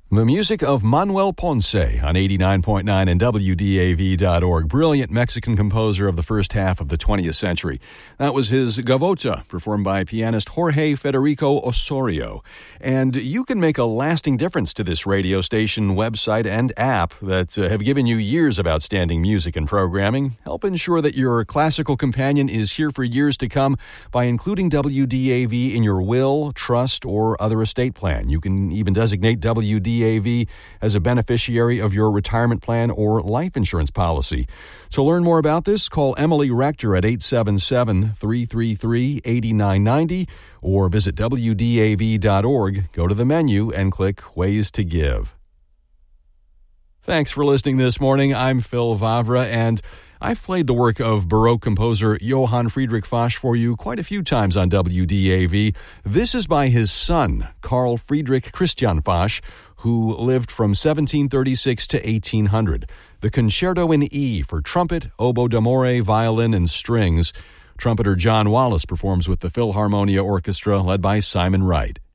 The music of Manuel Ponce on 89.9 and WDAV.org. Brilliant Mexican composer of the first half of the 20th century. That was his Gavota, performed by pianist Jorge Federico Osorio. And you can make a lasting difference to this radio station, website, and app that have given you years of outstanding music and programming. Help ensure that your classical companion is here for years to come by including WDAV in your will, trust, or other estate plan. You can even designate WDAV as a beneficiary of your retirement plan or life insurance policy. To learn more about this, call Emily Rector at 877-333-8990 or visit WDAV.org, go to the menu, and click Ways to Give. Thanks for listening this morning. I'm Phil Vavra, and I've played the work of Baroque composer Johann Friedrich Foch for you quite a few times on WDAV. This is by his son, Carl Friedrich Christian Foch, who lived from 1736 to 1800. The Concerto in E for trumpet, oboe d'amore, violin, and strings. Trumpeter John Wallace performs with the Philharmonia Orchestra led by Simon Wright.